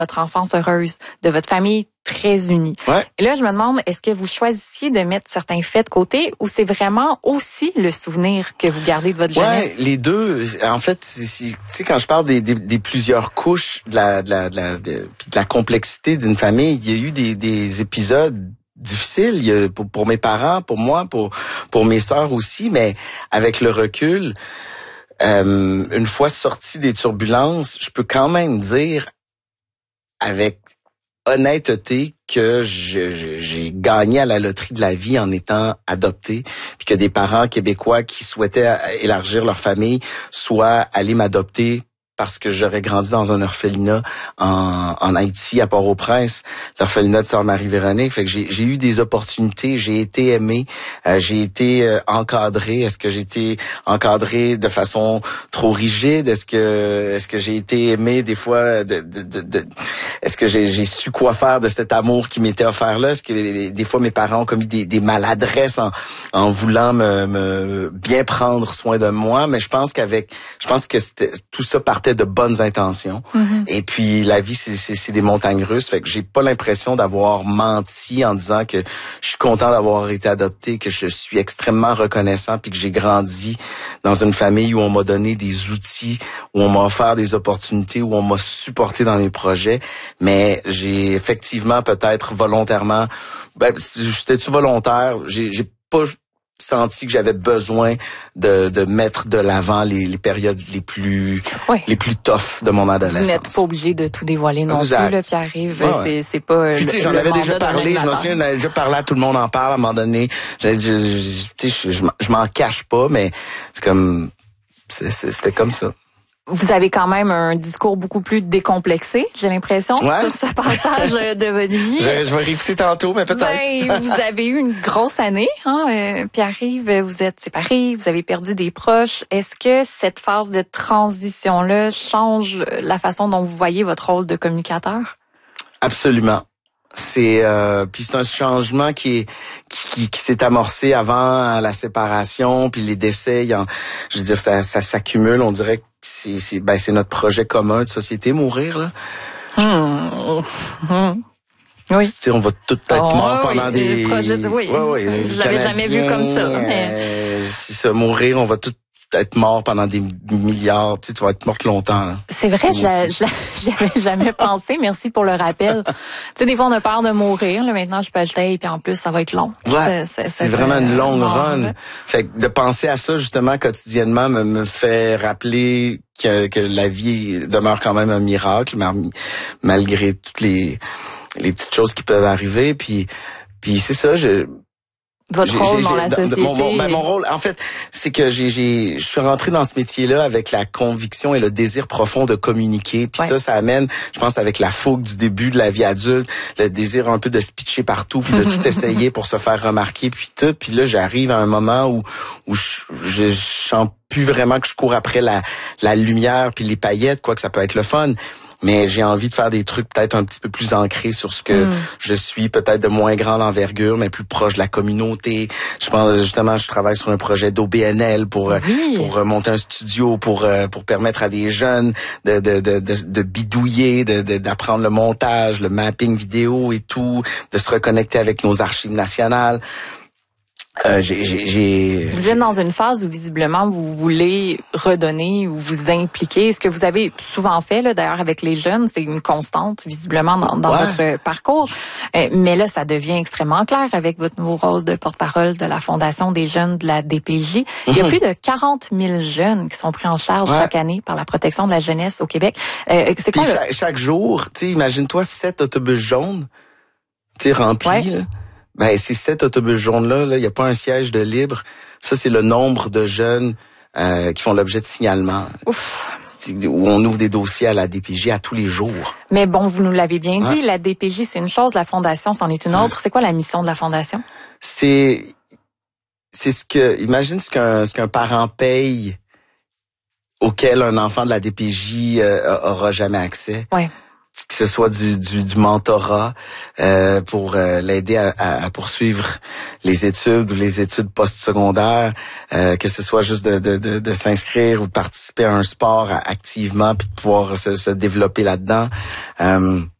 votre enfance heureuse, de votre famille très unie. Ouais. Et là, je me demande, est-ce que vous choisissiez de mettre certains faits de côté ou c'est vraiment aussi le souvenir que vous gardez de votre jeunesse? Ouais, les deux. En fait, tu sais, quand je parle des plusieurs couches de la complexité d'une famille, il y a eu des épisodes difficiles. Il y a, pour mes parents, pour moi, pour mes sœurs aussi, mais avec le recul, une fois sorti des turbulences, je peux quand même dire avec honnêteté que j'ai gagné à la loterie de la vie en étant adopté, puis que des parents québécois qui souhaitaient élargir leur famille soient allés m'adopter parce que j'aurais grandi dans un orphelinat en Haïti, à Port-au-Prince, l'orphelinat de Sœur Marie-Véronique. Fait que j'ai eu des opportunités, j'ai été aimé, j'ai été encadré. Est-ce que j'ai été encadré de façon trop rigide? Est-ce que j'ai été aimé des fois est-ce que j'ai su quoi faire de cet amour qui m'était offert là? Est-ce que des fois mes parents ont commis des maladresses en voulant me bien prendre soin de moi? Mais je pense que tout ça partait de bonnes intentions. Mm-hmm. Et puis la vie, c'est des montagnes russes. Fait que j'ai pas l'impression d'avoir menti en disant que je suis content d'avoir été adopté, que je suis extrêmement reconnaissant, puis que j'ai grandi dans une famille où on m'a donné des outils, où on m'a offert des opportunités, où on m'a supporté dans mes projets. Mais j'ai effectivement peut-être volontairement, c'était-tu volontaire? J'ai pas senti que j'avais besoin de mettre de l'avant les périodes les plus tough de mon adolescence. Vous n'êtes pas obligé de tout dévoiler non plus, là, Pierre-Yves. Ouais. C'est pas. Puis, tu sais, j'en avais déjà parlé. Je me souviens, j'en avais déjà parlé à tout le monde en parle à un moment donné. Je m'en cache pas, mais c'est comme, c'était comme ça. Vous avez quand même un discours beaucoup plus décomplexé, j'ai l'impression, sur ce passage de votre vie. Je vais réécouter tantôt, mais peut-être. Ben, vous avez eu une grosse année, hein, Pierre-Yves, vous êtes séparés, vous avez perdu des proches. Est-ce que cette phase de transition-là change la façon dont vous voyez votre rôle de communicateur? Absolument. C'est puis c'est un changement qui s'est amorcé avant la séparation, puis les décès, je veux dire ça s'accumule, on dirait que c'est notre projet commun de société, mourir là. Oui. On va tout être mort pendant des projets je l'avais jamais vu comme ça. Si ça mourir, on va tout être mort pendant des milliards, tu vas être morte longtemps. Là. C'est vrai, j'y avais jamais pensé. Merci pour le rappel. Tu sais, des fois on a peur de mourir. Là, maintenant, je peux ajouter, puis en plus, ça va être long. Ouais, c'est vraiment une longue run. Là. Fait que de penser à ça justement quotidiennement me fait rappeler que la vie demeure quand même un miracle, malgré toutes les petites choses qui peuvent arriver. Puis c'est ça. Votre rôle dans la société. Mon rôle, en fait, c'est que je suis rentré dans ce métier-là avec la conviction et le désir profond de communiquer. Puis ça amène, je pense, avec la fougue du début de la vie adulte, le désir un peu de se pitcher partout, puis de tout essayer pour se faire remarquer, puis tout. Puis là, j'arrive à un moment où je sens plus vraiment que je cours après la lumière puis les paillettes, quoi que ça peut être le fun. Mais j'ai envie de faire des trucs peut-être un petit peu plus ancrés sur ce que je suis, peut-être de moins grande envergure, mais plus proche de la communauté. Je pense justement, je travaille sur un projet d'OBNL pour monter un studio pour permettre à des jeunes de bidouiller, d'apprendre le montage, le mapping vidéo et tout, de se reconnecter avec nos archives nationales. Vous êtes dans une phase où visiblement vous voulez redonner ou vous impliquer. Ce que vous avez souvent fait, là, d'ailleurs avec les jeunes, c'est une constante visiblement dans votre parcours. Mais là, ça devient extrêmement clair avec votre nouveau rôle de porte-parole de la Fondation des jeunes de la DPJ. Il y a plus de 40 000 jeunes qui sont pris en charge chaque année par la protection de la jeunesse au Québec. C'est quoi chaque jour, tu sais, imagine-toi 7 autobus jaunes, tu sais, remplis. Là. Ben, ces 7 autobus jaunes-là, il n'y a pas un siège de libre. Ça, c'est le nombre de jeunes qui font l'objet de signalements. Ouf. Où on ouvre des dossiers à la DPJ à tous les jours. Mais bon, vous nous l'avez bien dit, la DPJ, c'est une chose, la Fondation, c'en est une autre. C'est quoi la mission de la Fondation? C'est imagine ce qu'un parent paye auquel un enfant de la DPJ aura jamais accès. Ouais. que ce soit du mentorat pour l'aider à poursuivre les études ou les études postsecondaires, que ce soit juste de s'inscrire ou de participer à un sport activement puis de pouvoir se développer là-dedans.